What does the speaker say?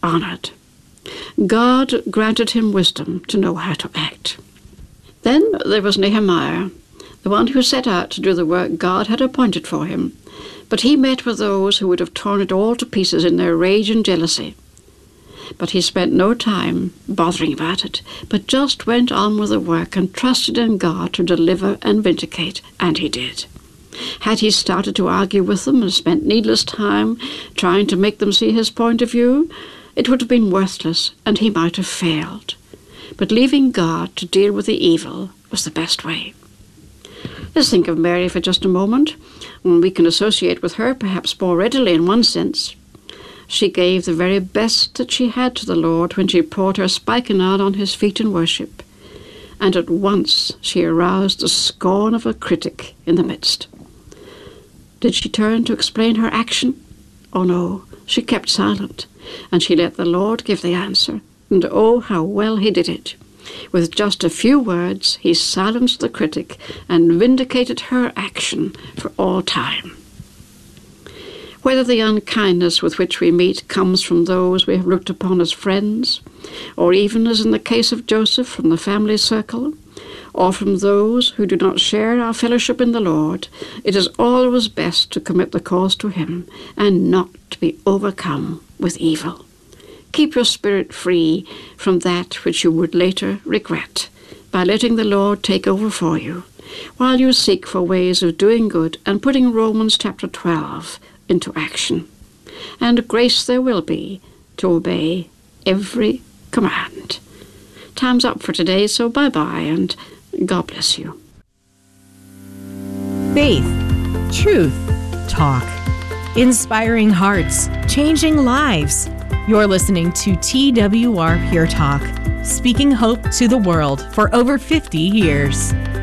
honored. God granted him wisdom to know how to act. Then there was Nehemiah, the one who set out to do the work God had appointed for him, but he met with those who would have torn it all to pieces in their rage and jealousy. But he spent no time bothering about it, but just went on with the work and trusted in God to deliver and vindicate, and he did. Had he started to argue with them and spent needless time trying to make them see his point of view, it would have been worthless and he might have failed. But leaving God to deal with the evil was the best way. Let's think of Mary for just a moment. We can associate with her perhaps more readily in one sense. She gave the very best that she had to the Lord when she poured her spikenard on his feet in worship, and at once she aroused the scorn of a critic in the midst. Did she turn to explain her action? Oh no, she kept silent, and she let the Lord give the answer, and oh, how well he did it. With just a few words, he silenced the critic and vindicated her action for all time. Whether the unkindness with which we meet comes from those we have looked upon as friends, or even, as in the case of Joseph, from the family circle, or from those who do not share our fellowship in the Lord, it is always best to commit the cause to him and not to be overcome with evil. Keep your spirit free from that which you would later regret by letting the Lord take over for you, while you seek for ways of doing good and putting Romans chapter 12 into action. And grace there will be to obey every command. Time's up for today, so bye-bye, and God bless you. Faith, truth, talk. Inspiring hearts, changing lives. You're listening to TWR Pure Talk, speaking hope to the world for over 50 years.